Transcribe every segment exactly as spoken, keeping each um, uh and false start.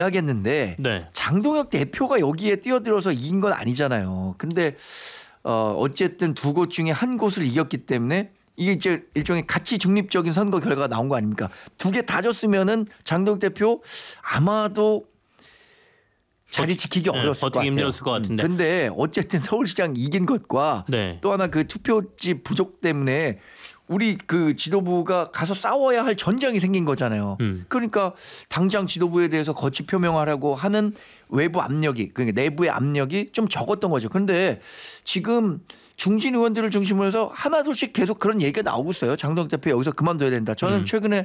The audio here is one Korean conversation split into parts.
하겠는데 네. 장동혁 대표가 여기에 뛰어들어서 이긴 건 아니잖아요. 근데 어, 어쨌든 두 곳 중에 한 곳을 이겼기 때문에 이게 이제 일종의 가치 중립적인 선거 결과가 나온 거 아닙니까? 두 개 다 졌으면은 장동혁 대표 아마도 자리 지키기 네, 어려웠을 것 같아요. 힘들었을 것 같은데. 근데 어쨌든 서울시장 이긴 것과 네. 또 하나 그 투표지 부족 때문에 우리 그 지도부가 가서 싸워야 할 전장이 생긴 거잖아요. 음. 그러니까 당장 지도부에 대해서 거취 표명하라고 하는 외부 압력이 그러니까 내부의 압력이 좀 적었던 거죠. 그런데 지금 중진 의원들을 중심으로 해서 하나둘씩 계속 그런 얘기가 나오고 있어요. 장동혁 대표 여기서 그만둬야 된다. 저는 음. 최근에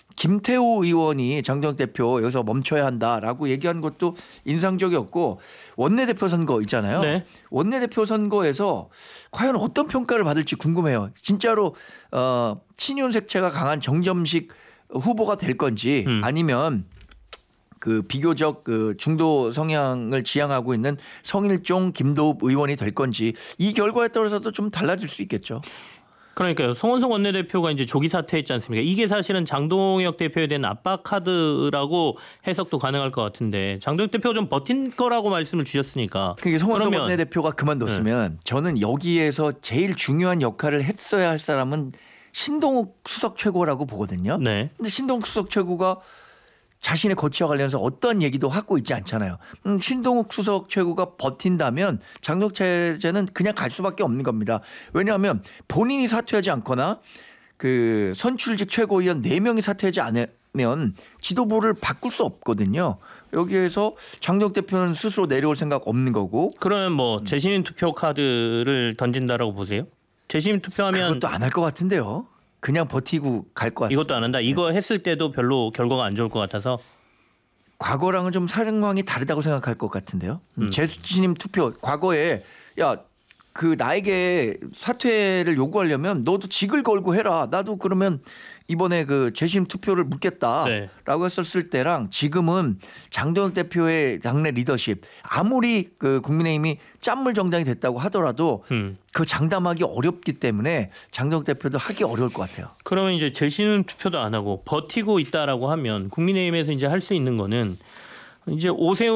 김태호 의원이 장동혁 대표 여기서 멈춰야 한다라고 얘기한 것도 인상적이었고 원내대표 선거 있잖아요. 네. 원내대표 선거에서 과연 어떤 평가를 받을지 궁금해요. 진짜로 어, 친윤 색채가 강한 정점식 후보가 될 건지 음. 아니면 그 비교적 그 중도 성향을 지향하고 있는 성일종 김도읍 의원이 될 건지 이 결과에 따라서도 좀 달라질 수 있겠죠. 그러니까요. 송원석 원내대표가 이제 조기 사퇴했지 않습니까? 이게 사실은 장동혁 대표에 대한 압박 카드라고 해석도 가능할 것 같은데 장동혁 대표가 좀 버틴 거라고 말씀을 주셨으니까. 그게 송원석 그러면 원내대표가 그만뒀으면 네. 저는 여기에서 제일 중요한 역할을 했어야 할 사람은 신동욱 수석 최고라고 보거든요. 네. 근데 신동욱 수석 최고가 자신의 거취와 관련해서 어떤 얘기도 하고 있지 않잖아요. 음, 신동욱 수석 최고가 버틴다면 장동혁 체제는 그냥 갈 수밖에 없는 겁니다. 왜냐하면 본인이 사퇴하지 않거나 그 선출직 최고위원 네 명이 사퇴하지 않으면 지도부를 바꿀 수 없거든요. 여기에서 장동혁 대표는 스스로 내려올 생각 없는 거고. 그러면 뭐 재신임 투표 카드를 던진다라고 보세요? 재신임 투표하면 그것도 안 할 것 같은데요. 그냥 버티고 갈 것 같습니다. 이것도 안 한다. 이거 했을 때도 별로 결과가 안 좋을 것 같아서. 과거랑은 좀 상황이 다르다고 생각할 것 같은데요. 음. 재신임 투표 과거에 야 그 나에게 사퇴를 요구하려면 너도 직을 걸고 해라. 나도 그러면 이번에 그 재심 투표를 묻겠다라고 네. 했었을 때랑 지금은 장동혁 대표의 당내 리더십 아무리 그 국민의힘이 짠물 정당이 됐다고 하더라도 음. 그 장담하기 어렵기 때문에 장동혁 대표도 하기 어려울 것 같아요. 그러면 이제 재심 투표도 안 하고 버티고 있다라고 하면 국민의힘에서 이제 할 수 있는 거는 이제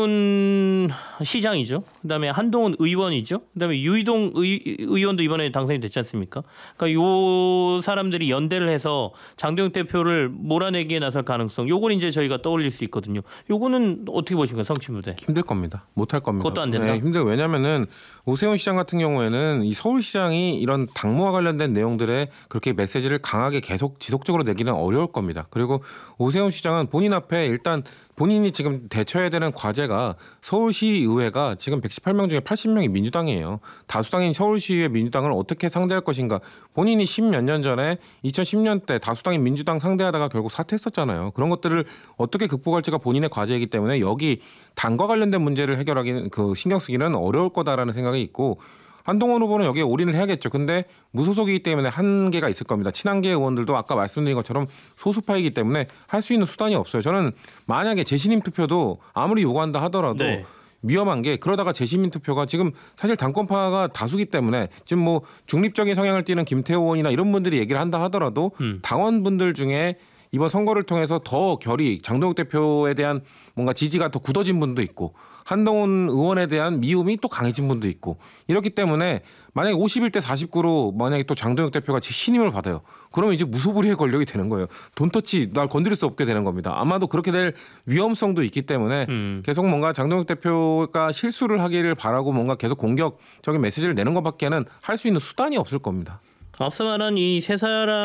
오세훈 시장이죠. 그다음에 한동훈 의원이죠. 그다음에 유이동 의, 의원도 이번에 당선이 됐지 않습니까? 그러니까 요 사람들이 연대를 해서 장동혁 대표를 몰아내기에 나설 가능성. 요건 이제 저희가 떠올릴 수 있거든요. 요거는 어떻게 보십니까, 성취부대? 힘들 겁니다. 못할 겁니다. 그것도 안 된다. 네, 힘들. 왜냐하면은 오세훈 시장 같은 경우에는 이 서울시장이 이런 당무와 관련된 내용들에 그렇게 메시지를 강하게 계속 지속적으로 내기는 어려울 겁니다. 그리고 오세훈 시장은 본인 앞에 일단 본인이 지금 대처해야 되는 과제가 서울시의회가 지금 백십팔 명 중에 팔십 명이 민주당이에요. 다수당인 서울시의회 민주당을 어떻게 상대할 것인가. 본인이 십몇 년 전에 이천십 년대 다수당인 민주당 상대하다가 결국 사퇴했었잖아요. 그런 것들을 어떻게 극복할지가 본인의 과제이기 때문에 여기 당과 관련된 문제를 해결하기는 그 신경 쓰기는 어려울 거다라는 생각이 있고 한동훈 후보는 여기에 올인을 해야겠죠. 근데 무소속이기 때문에 한계가 있을 겁니다. 친한계 의원들도 아까 말씀드린 것처럼 소수파이기 때문에 할 수 있는 수단이 없어요. 저는 만약에 재신임 투표도 아무리 요구한다 하더라도 네. 위험한 게 그러다가 재신임 투표가 지금 사실 당권파가 다수기 때문에 지금 뭐 중립적인 성향을 띠는 김태호 의원이나 이런 분들이 얘기를 한다 하더라도 음. 당원분들 중에 이번 선거를 통해서 더 결이 장동혁 대표에 대한 뭔가 지지가 더 굳어진 분도 있고 한동훈 의원에 대한 미움이 또 강해진 분도 있고 이렇기 때문에 만약에 오십일 대 사십구로 만약에 또 장동혁 대표가 신임을 받아요. 그러면 이제 무소불위의 권력이 되는 거예요. 돈터치 날 건드릴 수 없게 되는 겁니다. 아마도 그렇게 될 위험성도 있기 때문에 음. 계속 뭔가 장동혁 대표가 실수를 하기를 바라고 뭔가 계속 공격적인 메시지를 내는 것밖에는 할 수 있는 수단이 없을 겁니다. 앞서 말한 이 세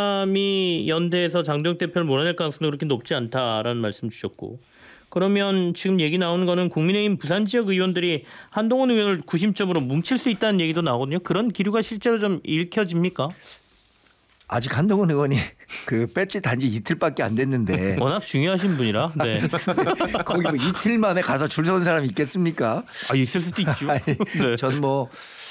사람이 연대해서 장동혁 대표를 몰아낼 가능성도 그렇게 높지 않다라는 말씀 주셨고 그러면 지금 얘기 나오는 거는 국민의힘 부산 지역 의원들이 한동훈 의원을 구심점으로 뭉칠 수 있다는 얘기도 나오거든요. 그런 기류가 실제로 좀 읽혀집니까? 아직 한동훈 의원이 그 배지 단지 이틀밖에 안 됐는데 워낙 중요하신 분이라 네. 거기 뭐 이틀 만에 가서 줄 서는 사람이 있겠습니까? 아 있을 수도 있죠. 네. 전 뭐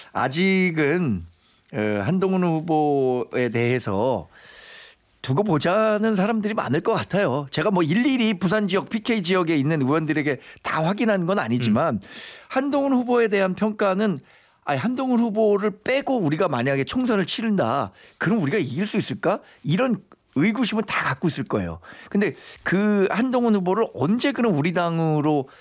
아직은 한동훈 후보에 대해서 두고 보자는 사람들이 많을 것 같아요. 제가 뭐 일일이 부산 지역 피케이 지역에 있는 의원들에게 다 확인한 건 아니지만 음. 한동훈 후보에 대한 평가는 아니, 한동훈 후보를 빼고 우리가 만약에 총선을 치른다. 그럼 우리가 이길 수 있을까? 이런 의구심은 다 갖고 있을 거예요. 근데 그 한동훈 후보를 언제 그럼 우리 당으로